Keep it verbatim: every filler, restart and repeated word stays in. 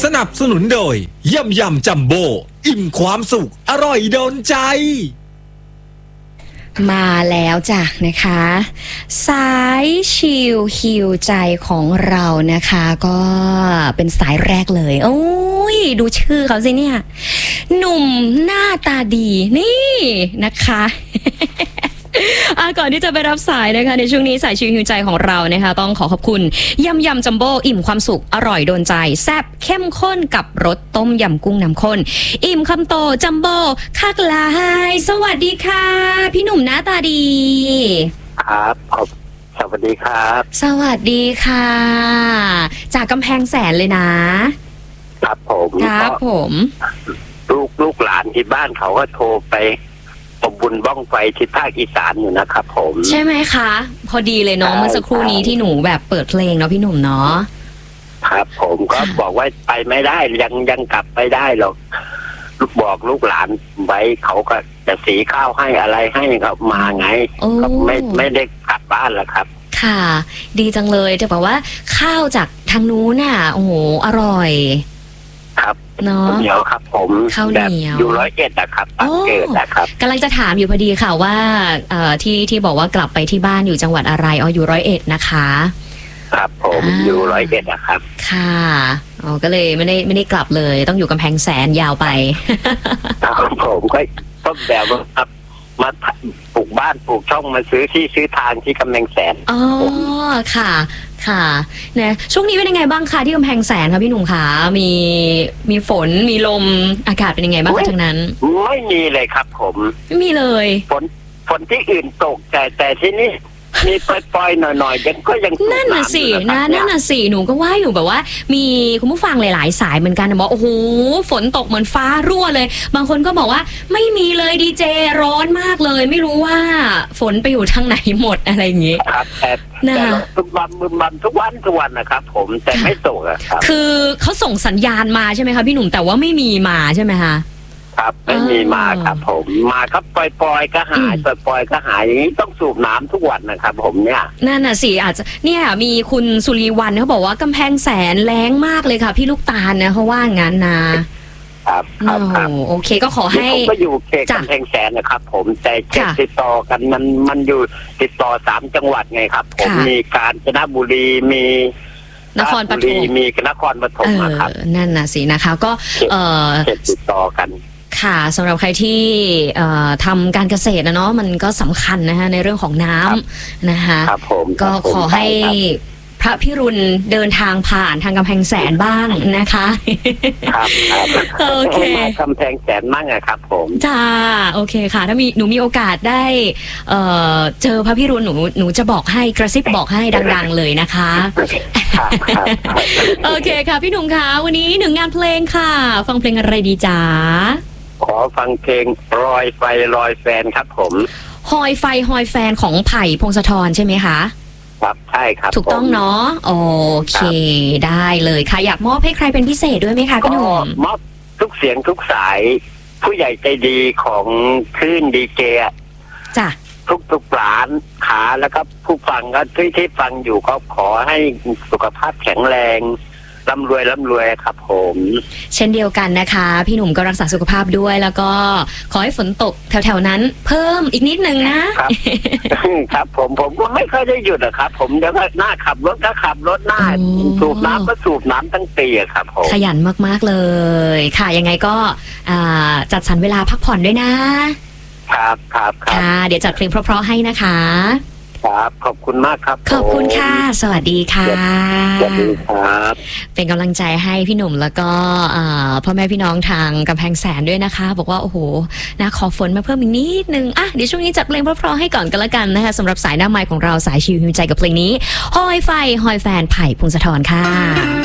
นับสนุนโดยยำยำจัมโบ้อิ่มความสุขอร่อยโดนใจมาแล้วจ้ะนะคะสายชิลฮิวใจของเรานะคะก็เป็นสายแรกเลยโอ้ยดูชื่อเขาสิเนี่ยหนุ่มหน้าตาดีนี่นะคะก่อนที่จะไปรับสายนะคะในช่วงนี้สายชิลฮิวใจของเรานะคะต้องขอขอบคุณยำยำจัมโบ้อิ่มความสุขอร่อยโดนใจแซ่บเข้มข้นกับรสต้มยำกุ้งน้ำข้นอิ่มคำโตจัมโบ้คักลายสวัสดีค่ะพี่หนุ่มหน้าตาดีครับสวัสดีครับสวัสดีค่ะจากกำแพงแสนเลยนะครับผมครับผมลูกลูกหลานที่บ้านเขาก็โทรไปผมบุญบ้องไฟที่ภาคอีสานอยู่นะครับผมใช่ไหมคะพอดีเลยเนาะเมื่อสักครู่นี้ที่หนูแบบเปิดเพลงเนาะพี่หนุ่มเนาะครับผมก็บอกว่าไปไม่ได้ยังยังกลับไปได้หรอกลูกบอกลูกหลานไว้เขาก็จะสีข้าวให้อะไรให้เขามาไงก็ไม่ไม่ได้กลับบ้านแล้วครับค่ะดีจังเลยจะบอกว่าข้าวจากทางนู้นน่ะโอ้โหอร่อยครับเนาะเหนียวครับผมข้าวเหนียวอยู่ร้อยเอ็ดนะครับปากเกร็ดนะครับกำลังจะถามอยู่พอดีค่ะว่าเอ่อที่ที่บอกว่ากลับไปที่บ้านอยู่จังหวัดอะไรอ๋ออยู่ร้อยเอ็ดนะคะครับผมอยู่ร้อยเอ็ดนะครับค่ะอ๋อก็เลยไม่ได้ไม่ได้กลับเลยต้องอยู่กำแพงแสนยาวไปครับผมก็ต้องแบบว่ามาปลูกบ้านปลูกช่องมาซื้อที่ซื้อทางที่กำแพงแสนอ๋อค่ะค่ะนะช่วงนี้เป็นยังไงบ้างคะที่กำแพงแสนคะพี่หนุ่มคะมีมีฝนมีลมอากาศเป็นยังไงบ้างคะทางนั้นไม่มีเลยครับผมไม่มีเลยฝนฝนที่อื่นตกแต่แต่ที่นี่มีปล่อยๆหน่อยๆยังก็ยังนั่นน่ะสินะนั่นน่ะสิหนูก็ว่าอยู่แบบว่ามีคุณผู้ฟังหลายๆสายเหมือนกันบอกโอ้โหฝนตกเหมือนฟ้ารั่วเลยบางคนก็บอกว่าไม่มีเลยดีเจร้อนมากเลยไม่รู้ว่าฝนไปอยู่ทางไหนหมดอะไรอย่างงี้ครับแต่แต่ทุกวันมึมบันทุกวันทุกวันนะครับผมแต่ไม่ตกอะครับคือเขาส่งสัญญาณมาใช่ไหมคะพี่หนุ่มแต่ว่าไม่มีมาใช่ไหมคะครับไม่มีมาครับผมมาครับปล่อยๆก็หายปล่อยๆก็หายอย่างนี้ต้องสูบน้ำทุกวันนะครับผมเนี่ยนั่นน่ะสิอาจจะเนี่ยมีคุณสุรีวรรณเขาบอกว่ากำแพงแสนแรงมากเลยค่ะพี่ลูกตาลนะเขาว่างั้นนะครับครับครับโอเคก็ขอให้ผมก็อยู่เขตกำแพงแสนนะครับผมแต่เขตติดต่อกันมันมันอยู่ติดต่อสามจังหวัดไงครับผมมีกาญจนบุรีมีนครปฐมมีนครปฐมนะครับนั่นน่ะสินะคะก็เอ่อเขตติดต่อกันค่ะสำหรับใครที่ทำการเกษตรนะเนาะมันก็สำคัญนะคะในเรื่องของน้ำนะคะก็ขอให้พระพิรุณเดินทางผ่านทางกำแพงแสนบ้างนะคะครับโอเคกำแพงแสนมั่งอะครับผมจ้าโอเคค่ะถ้ามีหนูมีโอกาสได้เอ่อเจอพระพิรุณหนูหนูจะบอกให้กระซิบบอกให้ดังๆเลยนะคะโอเคค่ะพี่หนุ่มคะวันนี้หนึ่งงานเพลงค่ะฟังเพลงอะไรดีจ้าขอฟังเพลงรอยไฟรอยแฟนครับผมฮอยไฟฮอยแฟนของไผ่พงศธรใช่ไหมคะครับใช่ครับถูกต้องเนาะโอเคได้เลยค่ะอยากมอบให้ใครเป็นพิเศษด้วยไหมคะพี่หนุ่มมอบทุกเสียงทุกสายผู้ใหญ่ใจดีของคลื่นดีเจจ้ะทุกทุกร้านขาแล้วก็ผู้ฟังก็ที่ที่ฟังอยู่ก็ขอให้สุขภาพแข็งแรงร่ำรวยร่ำรวยครับผมเช่นเดียวกันนะคะพี่หนุ่มก็รักษาสุขภาพด้วยแล้วก็ขอให้ฝนตกแถวๆนั้นเพิ่มอีกนิดนึงนะครับครับผมผมก็ไม่ค่อยได้หยุดนะครับผมเดี๋ยวก็หน้าขับรถก็ขับรถหน้าสูบน้ำก็สูบน้ำทั้งปีครับผมขยันมากๆเลยค่ะยังไงก็จัดสรรเวลาพักผ่อนด้วยนะครับครับค่ะเดี๋ยวจัดเพลงเพราะๆให้นะคะครับขอบคุณมากครับขอบคุณค่ะสวัสดีค่ะสวัสดีครับเป็นกำลังใจให้พี่หนุ่มแล้วก็พ่อแม่พี่น้องทางกำแพงแสนด้วยนะคะบอกว่าโอ้โหนะขอฝนมาเพิ่มอีกนิดนึงอ่ะเดี๋ยวช่วงนี้จัดเพลงเพราะๆให้ก่อนกันละกันนะคะสำหรับสายหน้าไมค์ของเราสายชิวหิวใจกับเพลงนี้ฮอยไฟฮอยแฟนไผ่พงศธรค่ะ